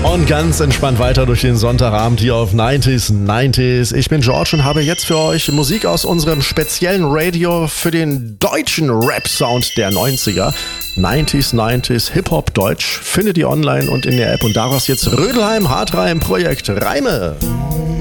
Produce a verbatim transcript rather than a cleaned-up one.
Und ganz entspannt weiter durch den Sonntagabend hier auf neunzig neunzig. Ich bin George und habe jetzt für euch Musik aus unserem speziellen Radio für den deutschen Rap-Sound der neunziger. neunzig neunzig Hip-Hop Deutsch findet ihr online und in der App. Und daraus jetzt Rödelheim Hartreim Projekt Reime.